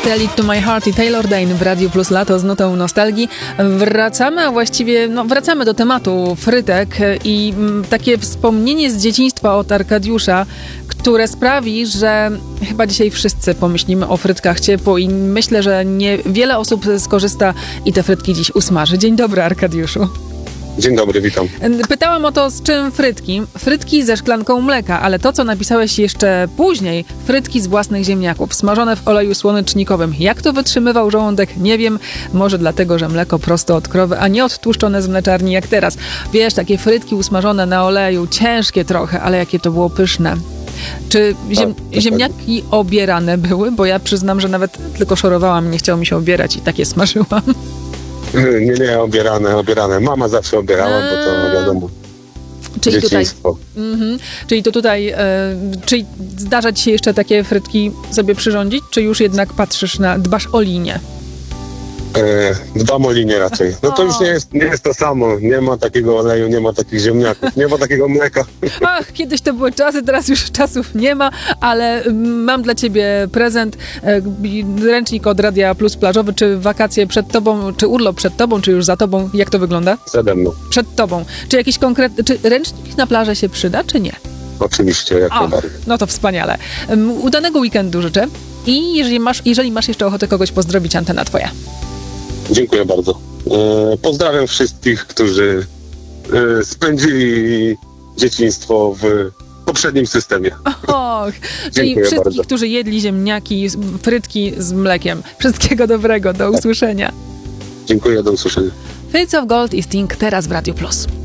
Tell It To My Heart i Taylor Dayne w Radiu Plus Lato z notą nostalgii. Wracamy, a właściwie wracamy do tematu frytek i takie wspomnienie z dzieciństwa od Arkadiusza, które sprawi, że chyba dzisiaj wszyscy pomyślimy o frytkach ciepło i myślę, że wiele osób skorzysta i te frytki dziś usmaży. Dzień dobry, Arkadiuszu. Dzień dobry, witam. Pytałam o to, z czym frytki. Frytki ze szklanką mleka, ale to, co napisałeś jeszcze później, frytki z własnych ziemniaków, smażone w oleju słonecznikowym. Jak to wytrzymywał żołądek? Nie wiem. Może dlatego, że mleko prosto od krowy, a nie odtłuszczone z mleczarni jak teraz. Wiesz, takie frytki usmażone na oleju, ciężkie trochę, ale jakie to było pyszne. Czy ziemniaki obierane były? Bo ja przyznam, że nawet tylko szorowałam, nie chciało mi się obierać i takie smażyłam. Nie, obierane. Mama zawsze obierała, bo to wiadomo, czyli dzieciństwo. Czyli to tutaj, czy zdarza ci się jeszcze takie frytki sobie przyrządzić, czy już jednak dbasz o linię? Dbam o linię raczej. No to już nie jest to samo. Nie ma takiego oleju, nie ma takich ziemniaków, nie ma takiego mleka. Ach, kiedyś to były czasy, teraz już czasów nie ma, ale mam dla ciebie prezent. Ręcznik od Radia Plus plażowy. Czy wakacje przed tobą, czy urlop przed tobą, czy już za tobą? Jak to wygląda? Przede mną. Przed tobą. Czy jakiś konkretny, czy ręcznik na plażę się przyda, czy nie? Oczywiście, jak najbardziej. No to wspaniale. Udanego weekendu życzę i jeżeli masz jeszcze ochotę kogoś pozdrowić, antena twoja. Dziękuję bardzo. Pozdrawiam wszystkich, którzy spędzili dzieciństwo w poprzednim systemie. Czyli wszystkich, bardzo. Którzy jedli ziemniaki, frytki z mlekiem. Wszystkiego dobrego, do usłyszenia. Dziękuję, do usłyszenia. Fields of Gold i Sting teraz w Radiu Plus.